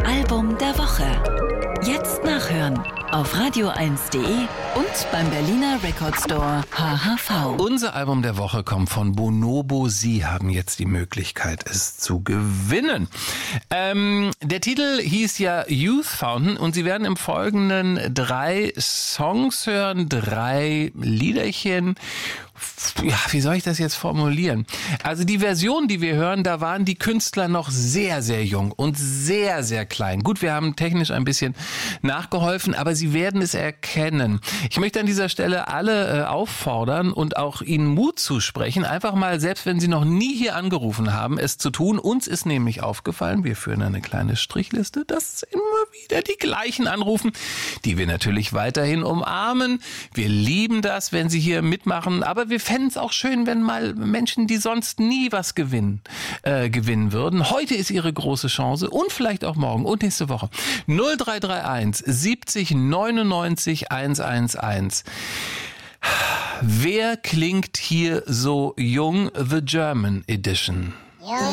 Album der Woche. Jetzt nachhören auf radio1.de und beim Berliner Record Store HHV. Unser Album der Woche kommt von Bonobo. Sie haben jetzt die Möglichkeit, es zu gewinnen. Der Titel hieß ja Youth Fountain und Sie werden im Folgenden 3 Songs hören, 3 Liederchen. Ja, wie soll ich das jetzt formulieren? Also die Version, die wir hören, da waren die Künstler noch sehr, sehr jung und sehr, sehr klein. Gut, wir haben technisch ein bisschen nachgeholfen, aber Sie werden es erkennen. Ich möchte an dieser Stelle alle auffordern und auch Ihnen Mut zusprechen, einfach mal, selbst wenn Sie noch nie hier angerufen haben, es zu tun. Uns ist nämlich aufgefallen, wir führen eine kleine Strichliste, dass immer wieder die gleichen anrufen, die wir natürlich weiterhin umarmen. Wir lieben das, wenn Sie hier mitmachen, aber wir fänden es auch schön, wenn mal Menschen, die sonst nie was gewinnen würden. Heute ist Ihre große Chance und vielleicht auch morgen und nächste Woche. 0331 70 99 111. Wer klingt hier so jung? The German Edition.